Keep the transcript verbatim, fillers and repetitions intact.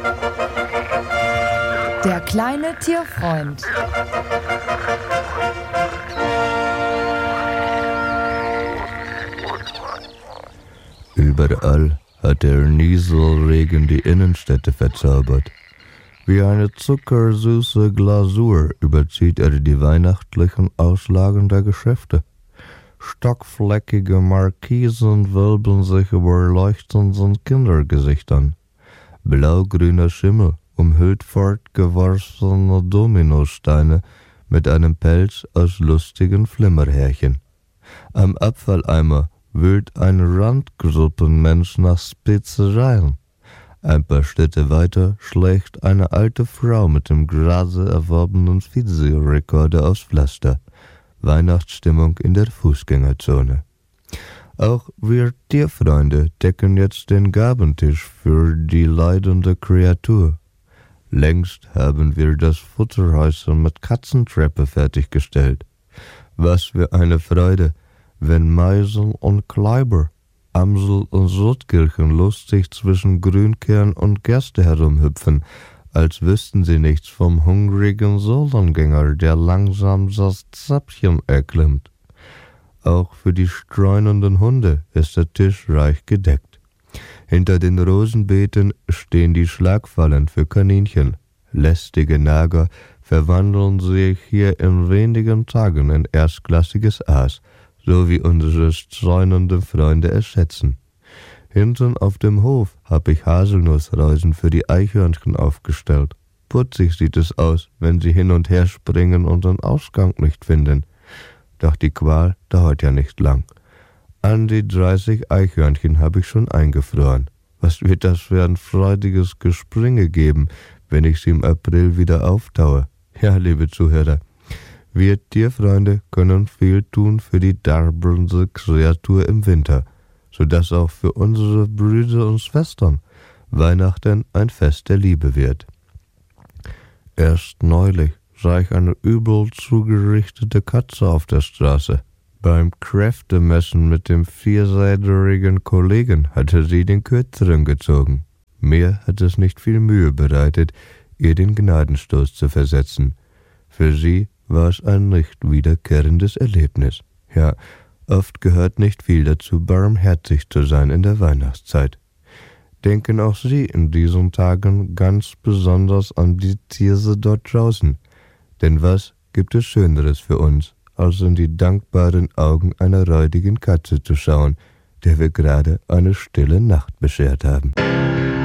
Der kleine Tierfreund. Überall hat der Nieselregen die Innenstädte verzaubert. Wie eine zuckersüße Glasur überzieht er die weihnachtlichen Auslagen der Geschäfte. Stockfleckige Markisen wölben sich über leuchtenden Kindergesichtern. Blaugrüner Schimmel umhüllt fortgeworfene Dominosteine mit einem Pelz aus lustigen Flimmerhärchen. Am Abfalleimer wühlt eine Randgruppenmensch nach Spezereien. Ein paar Schritte weiter schlägt eine alte Frau mit dem gerade erworbenen Videorekorder aufs Pflaster. Weihnachtsstimmung in der Fußgängerzone. Auch wir Tierfreunde decken jetzt den Gabentisch für die leidende Kreatur. Längst haben wir das Futterhäuschen mit Katzentreppe fertiggestellt. Was für eine Freude, wenn Meisel und Kleiber, Amsel und Sotkirchen lustig zwischen Grünkern und Gerste herumhüpfen, als wüssten sie nichts vom hungrigen Solongänger, der langsam das Zäpfchen erklimmt. Auch für die streunenden Hunde ist der Tisch reich gedeckt. Hinter den Rosenbeeten stehen die Schlagfallen für Kaninchen. Lästige Nager verwandeln sich hier in wenigen Tagen in erstklassiges Aas, so wie unsere streunenden Freunde es schätzen. Hinten auf dem Hof hab ich Haselnussreusen für die Eichhörnchen aufgestellt. Putzig sieht es aus, wenn sie hin und her springen und den Ausgang nicht finden. Doch die Qual dauert ja nicht lang. An die dreißig Eichhörnchen habe ich schon eingefroren. Was wird das für ein freudiges Gespringe geben, wenn ich sie im April wieder auftaue? Ja, liebe Zuhörer, wir Tierfreunde können viel tun für die darbelnde Kreatur im Winter, sodass auch für unsere Brüder und Schwestern Weihnachten ein Fest der Liebe wird. Erst neulich sah ich eine übel zugerichtete Katze auf der Straße. Beim Kräftemessen mit dem vierseitigen Kollegen hatte sie den Kürzeren gezogen. Mir hat es nicht viel Mühe bereitet, ihr den Gnadenstoß zu versetzen. Für sie war es ein nicht wiederkehrendes Erlebnis. Ja, oft gehört nicht viel dazu, barmherzig zu sein in der Weihnachtszeit. Denken auch Sie in diesen Tagen ganz besonders an die Tiere dort draußen. Denn was gibt es Schöneres für uns, als in die dankbaren Augen einer räudigen Katze zu schauen, der wir gerade eine stille Nacht beschert haben.